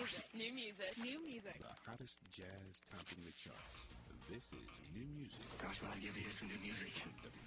music. New music. New music. The hottest jazz topping the charts. This is new music. Gosh, what I give you is some new music.